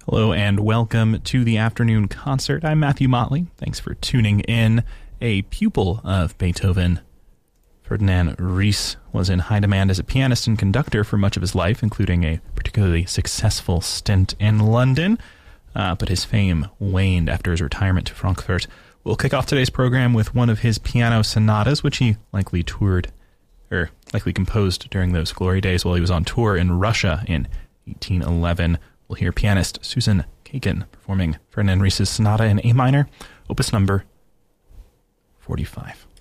Hello and welcome to the afternoon concert. I'm Matthew Motley. Thanks for tuning in. A pupil of Beethoven, Ferdinand Ries was in high demand as a pianist and conductor for much of his life, including a particularly successful stint in London. But his fame waned after his retirement to Frankfurt. We'll kick off today's program with one of his piano sonatas, which he likely composed during those glory days while he was on tour in Russia in 1811. We'll hear pianist Susan Kakin performing Ferdinand Ries's sonata in A minor, opus number 45.